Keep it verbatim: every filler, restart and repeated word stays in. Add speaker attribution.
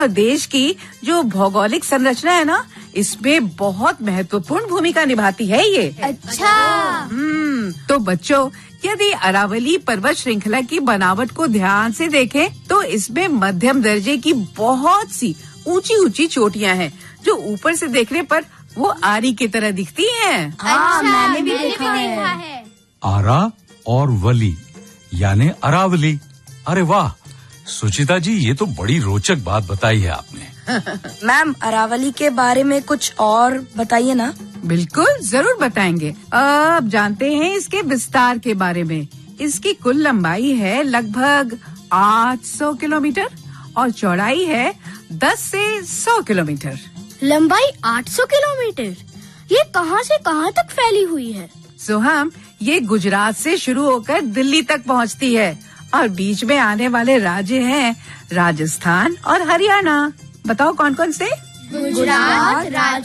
Speaker 1: और देश की जो भौगोलिक संरचना है ना, इसमें बहुत महत्वपूर्ण भूमिका निभाती है ये।
Speaker 2: अच्छा।
Speaker 1: हम्म तो बच्चों, यदि अरावली पर्वत श्रृंखला की बनावट को ध्यान से देखें तो इसमें मध्यम दर्जे की बहुत सी ऊंची ऊंची चोटियां हैं, जो ऊपर से देखने पर वो आरी की तरह दिखती हैं।
Speaker 2: अच्छा, मैंने भी देखा है।
Speaker 3: आरा और वली यानी अरावली। अरे वाह सुचिता जी, ये तो बड़ी रोचक बात बताई है आपने।
Speaker 4: मैम, अरावली के बारे में कुछ और बताइए ना।
Speaker 1: बिल्कुल, जरूर बताएंगे। अब जानते हैं इसके विस्तार के बारे में। इसकी कुल लंबाई है लगभग आठ सौ किलोमीटर और चौड़ाई है दस से सौ किलोमीटर।
Speaker 2: लंबाई आठ सौ किलोमीटर, ये कहाँ से कहाँ तक फैली हुई है?
Speaker 1: सोहम, ये गुजरात से शुरू होकर दिल्ली तक पहुँचती है और बीच में आने वाले राज्य हैं राजस्थान और हरियाणा। बताओ कौन कौन से?
Speaker 2: गुजरात,